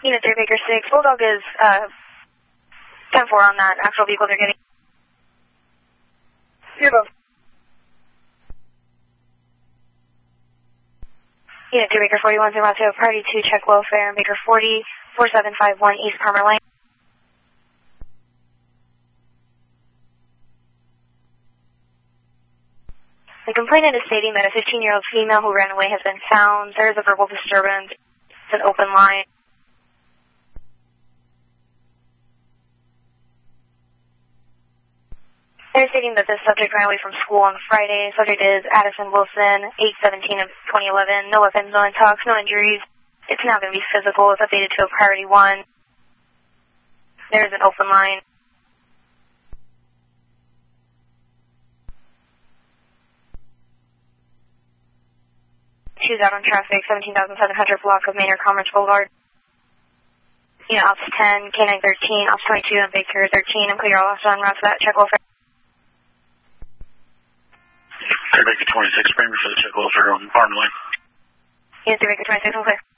Unit 3 Baker 6, Bulldog is 10-4 on that actual vehicle they're getting. Zero. Unit 2 Baker 41, Zero to party 2, check welfare, Baker 40, 4751 East Palmer Lane. The complainant is stating that a 15-year-old female who ran away has been found. There is a verbal disturbance. It's an open line. They're stating that this subject ran away from school on Friday. Subject is Addison Wilson, 8/17 of 2011. No weapons, no intox, no injuries. It's now going to be physical. It's updated to a priority 1. There's an open line. Choose out on traffic, 17,700 block of Maynard Commerce Boulevard. Unit Ops 10, K9 13, Ops 22, and Baker 13. I'm clear all officers on route to that. Check welfare. Baker 26, Bramer for the check welfare on Palmer Lane. Unit 3 Baker 26, I'm clear.